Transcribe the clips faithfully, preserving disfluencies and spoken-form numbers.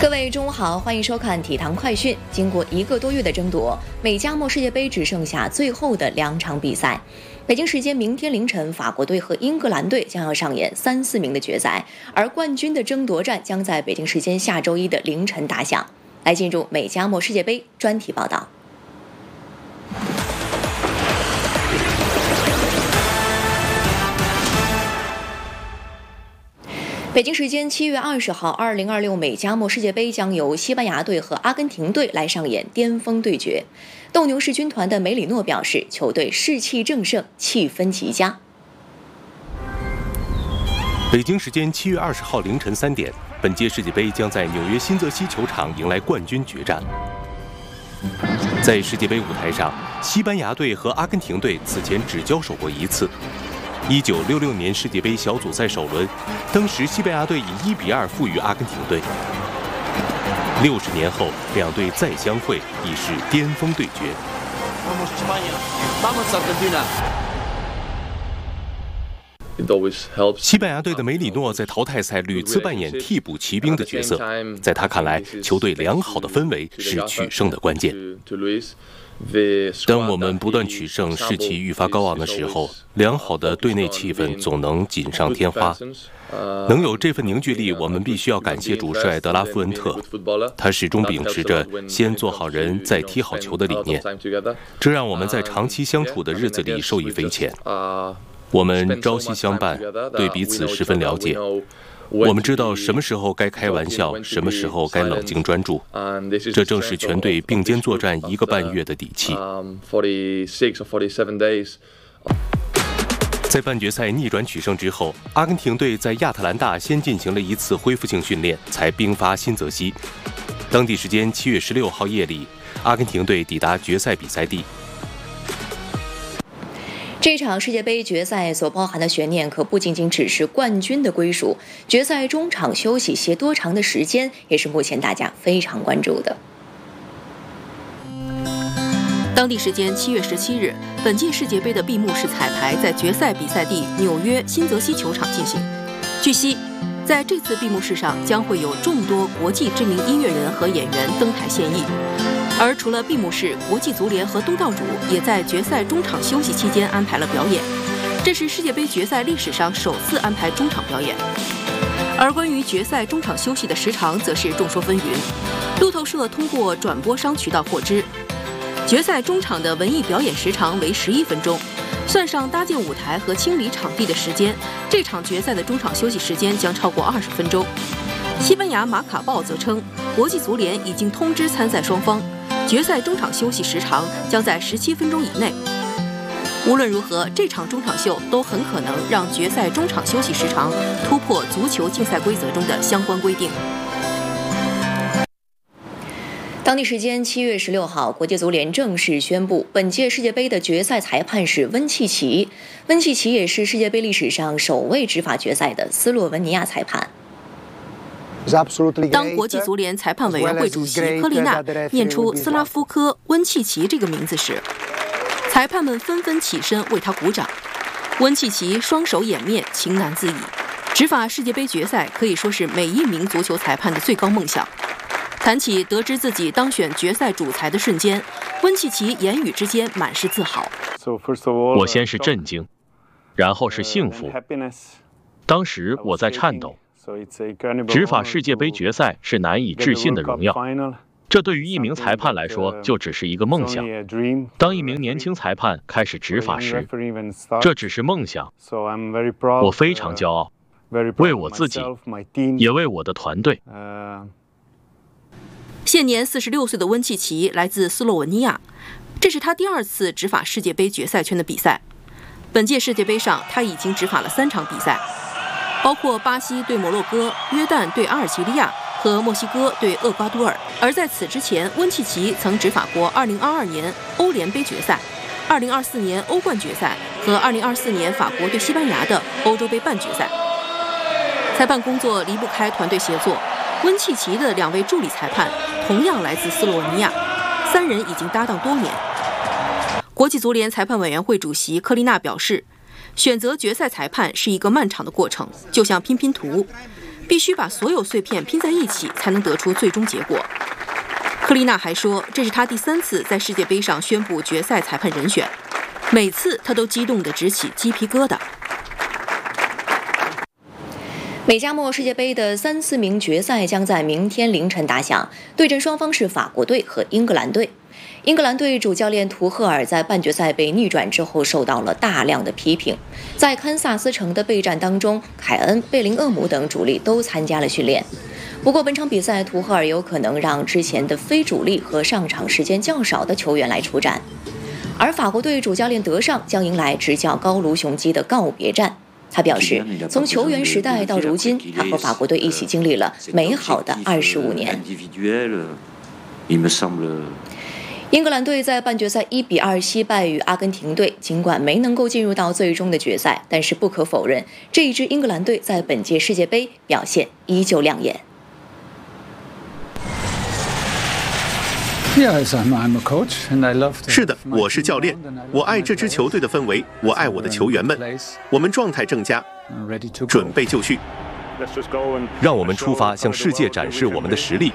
各位中午好，欢迎收看体坛快讯。经过一个多月的争夺，美加墨世界杯只剩下最后的两场比赛。北京时间明天凌晨，法国队和英格兰队将要上演三四名的决赛，而冠军的争夺战将在北京时间下周一的凌晨打响。来进入美加墨世界杯专题报道。北京时间七月二十号，二零二六美加墨世界杯将由西班牙队和阿根廷队来上演巅峰对决。斗牛士军团的梅里诺表示，球队士气正盛，气氛极佳。 北京时间七月二十号凌晨三点，本届世界杯将在纽约新泽西球场迎来冠军决战。在世界杯舞台上，西班牙队和阿根廷队此前只交手过一次。一九六六年世界杯小组赛首轮，当时西班牙队以一比二负于阿根廷队。六十年后，两队再相会，已是巅峰对决。西班牙队的梅里诺在淘汰赛屡次扮演替补骑兵的角色，在他看来，球队良好的氛围是取胜的关键。当我们不断取胜，士气愈发高昂的时候，良好的队内气氛总能锦上添花。能有这份凝聚力，我们必须要感谢主帅德拉夫恩特，他始终秉持着先做好人再踢好球的理念，这让我们在长期相处的日子里受益匪浅。我们朝夕相伴，对彼此十分了解。我们知道什么时候该开玩笑，什么时候该冷静专注，这正是全队并肩作战一个半月的底气。在半决赛逆转取胜之后，阿根廷队在亚特兰大先进行了一次恢复性训练，才兵发新泽西。当地时间七月十六号夜里，阿根廷队抵达决赛比赛地。 这场世界杯决赛所包含的悬念可不仅仅只是冠军的归属，决赛中场休息歇多长的时间也是目前大家非常关注的。 当地时间七月十七日，本届世界杯的闭幕式彩排在决赛比赛地纽约新泽西球场进行。据悉，在这次闭幕式上将会有众多国际知名音乐人和演员登台献艺。而除了闭幕式，国际足联和东道主也在决赛中场休息期间安排了表演，这是世界杯决赛历史上首次安排中场表演。而关于决赛中场休息的时长，则是众说纷纭。路透社通过转播商渠道获知，决赛中场的文艺表演时长为十一分钟，算上搭建舞台和清理场地的时间，这场决赛的中场休息时间将超过二十分钟。西班牙马卡报则称，国际足联已经通知参赛双方，决赛中场休息时长将在十七分钟以内。无论如何，这场中场秀都很可能让决赛中场休息时长突破足球竞赛规则中的相关规定。 当地时间七月十六号，国际足联正式宣布，本届世界杯的决赛裁判是温契奇。温契奇也是世界杯历史上首位执法决赛的斯洛文尼亚裁判。 当国际足联裁判委员会主席科利纳念出斯拉夫科·温契奇这个名字时，裁判们纷纷起身为他鼓掌。温契奇双手掩面，情难自已。执法世界杯决赛可以说是每一名足球裁判的最高梦想。谈起得知自己当选决赛主裁的瞬间，温契奇言语之间满是自豪。 我先是震惊，然后是幸福。当时我在颤抖。执法世界杯决赛是难以置信的荣耀，这对于一名裁判来说就只是一个梦想。当一名年轻裁判开始执法时，这只是梦想。我非常骄傲，为我自己，也为我的团队。 现年四十六岁的温契奇来自斯洛文尼亚，这是他第二次执法世界杯决赛圈的比赛。本届世界杯上，他已经执法了三场比赛，包括巴西对摩洛哥、约旦对阿尔及利亚和墨西哥对厄瓜多尔。而在此之前，温契奇曾执法过二零二二年欧联杯决赛、二零二四年欧冠决赛和二零二四年法国对西班牙的欧洲杯半决赛。裁判工作离不开团队协作，温契奇的两位助理裁判同样来自斯洛文尼亚，三人已经搭档多年。国际足联裁判委员会主席科利纳表示，选择决赛裁判是一个漫长的过程，就像拼拼图。 必须把所有碎片拼在一起，才能得出最终结果。克丽娜还说，这是她第三次在世界杯上宣布决赛裁判人选，每次她都激动得直起鸡皮疙瘩。 美加墨世界杯的三四名决赛将在明天凌晨打响，对阵双方是法国队和英格兰队。英格兰队主教练图赫尔在半决赛被逆转之后受到了大量的批评，在堪萨斯城的备战当中，凯恩、贝林厄姆等主力都参加了训练。不过本场比赛，图赫尔有可能让之前的非主力和上场时间较少的球员来出战，而法国队主教练德尚将迎来执教高卢雄鸡的告别战。他表示，从球员时代到如今，他和法国队一起经历了美好的二十五年。英格兰队在半决赛一比二惜败于阿根廷队，尽管没能够进入到最终的决赛，但是不可否认，这一支英格兰队在本届世界杯表现依旧亮眼。 是的，我是教练，我爱这支球队的氛围，我爱我的球员们，我们状态正佳，准备就绪。 让我们出发，向世界展示我们的实力。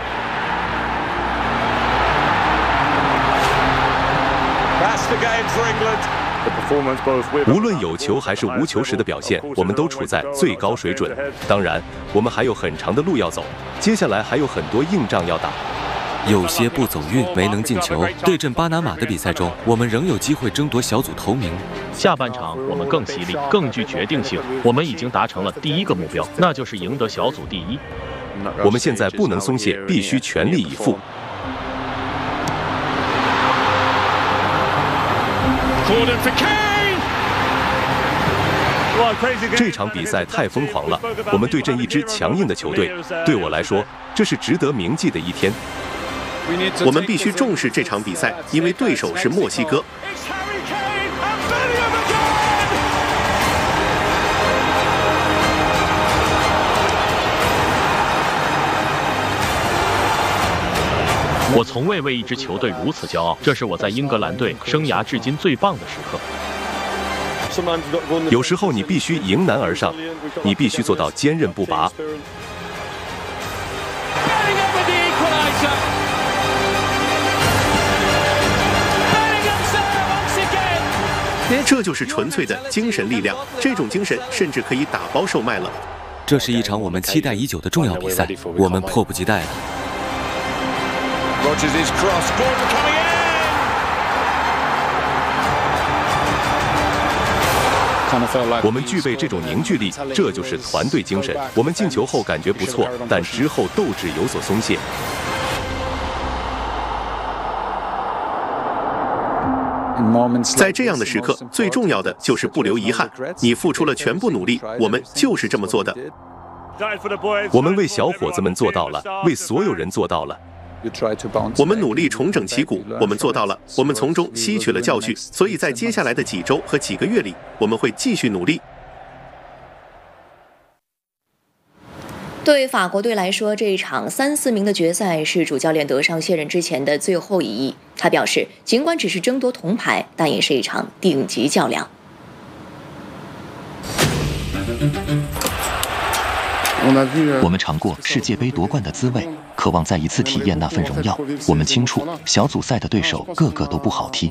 无论有球还是无球时的表现，我们都处在最高水准。当然，我们还有很长的路要走，接下来还有很多硬仗要打。 有些不走运，没能进球。对阵巴拿马的比赛中，我们仍有机会争夺小组头名。 下半场我们更犀利，更具决定性。我们已经达成了第一个目标，那就是赢得小组第一。 我们现在不能松懈，必须全力以赴。这场比赛太疯狂了，我们对阵一支强硬的球队，对我来说，这是值得铭记的一天。 我们必须重视这场比赛，因为对手是墨西哥。 我从未为一支球队如此骄傲，这是我在英格兰队生涯至今最棒的时刻。 有时候你必须迎难而上，你必须做到坚韧不拔。 这就是纯粹的精神力量，这种精神甚至可以打包售卖了。 这是一场我们期待已久的重要比赛，我们迫不及待了。 我们具备这种凝聚力，这就是团队精神。我们进球后感觉不错，但之后斗志有所松懈。 在这样的时刻，最重要的就是不留遗憾。你付出了全部努力，我们就是这么做的。 我们为小伙子们做到了，为所有人做到了。 我们努力重整旗鼓，我们做到了，我们从中吸取了教训，所以在接下来的几周和几个月里，我们会继续努力。 对法国队来说，这一场三四名的决赛是主教练德尚卸任之前的最后一役。他表示，尽管只是争夺铜牌，但也是一场顶级较量。 我们尝过世界杯夺冠的滋味，渴望再一次体验那份荣耀。我们清楚，小组赛的对手个个都不好踢。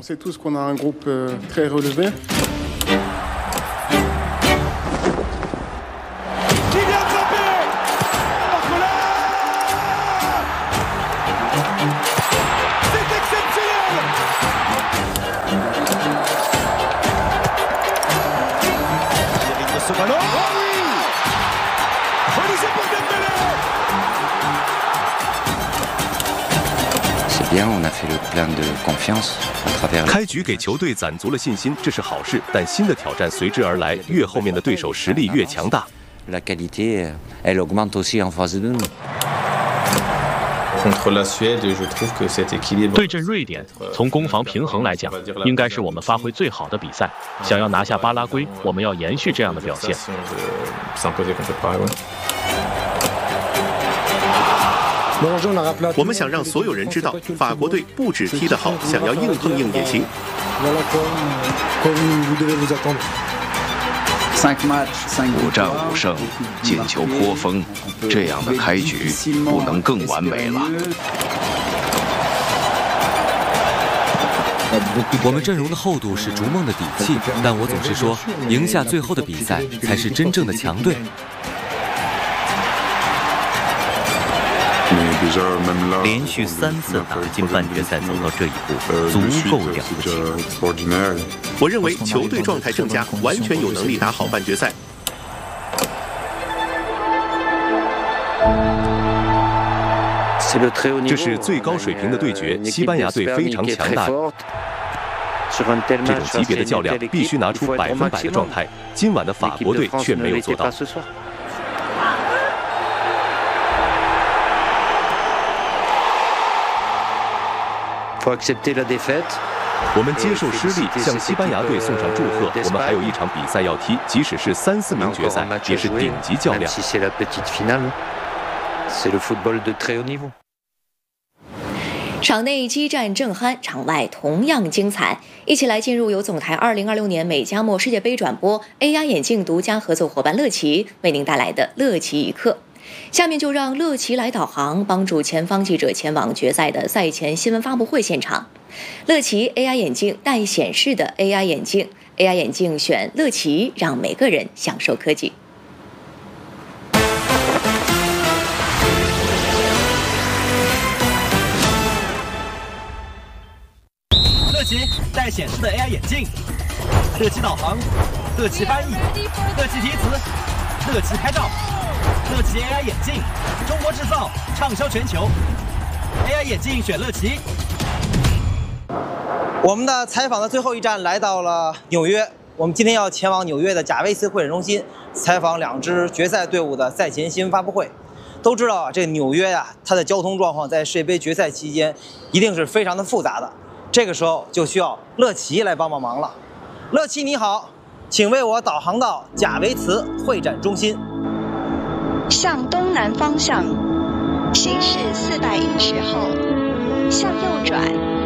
开局给球队攒足了信心，这是好事，但新的挑战随之而来，越后面的对手实力越强大。 对阵瑞典，从攻防平衡来讲，应该是我们发挥最好的比赛。想要拿下巴拉圭，我们要延续这样的表现。 我们想让所有人知道，法国队不只踢得好，想要硬碰硬也行。 五战五胜，进球颇丰，这样的开局不能更完美了。 我们阵容的厚度是逐梦的底气，但我总是说，赢下最后的比赛才是真正的强队。 连续三次打进半决赛走到这一步，足够了不起。 我认为球队状态正佳，完全有能力打好半决赛。 这是最高水平的对决，西班牙队非常强大。这种级别的较量必须拿出百分百的状态，今晚的法国队却没有做到。我们接受失利，向西班牙队送上祝贺。我们还有一场比赛要踢，即使是三四名决赛，也是顶级较量。 场内激战正酣，场外同样精彩。一起来进入由总台二零二六年美加墨世界杯转播 A R 眼镜独家合作伙伴乐奇为您带来的乐奇一刻。下面就让乐奇来导航，帮助前方记者前往决赛的赛前新闻发布会现场。乐奇 A R 眼镜带显示的 A R 眼镜 ，A R 眼镜选乐奇，让每个人享受科技。 乐奇带显示的 A R 眼镜，乐奇导航，乐奇翻译，乐奇提词，乐奇拍照。乐奇 A R 眼镜，中国制造，畅销全球。A R 眼镜选乐奇。 我们的采访的最后一站来到了纽约，我们今天要前往纽约的贾维斯会展中心采访两支决赛队伍的赛前新闻发布会。都知道啊，这纽约呀、啊，它的交通状况在世界杯决赛期间一定是非常的复杂的。这个时候就需要乐奇来帮帮忙了。乐奇你好，请为我导航到贾维茨会展中心。 向东南方向行驶四百英尺后，向右转。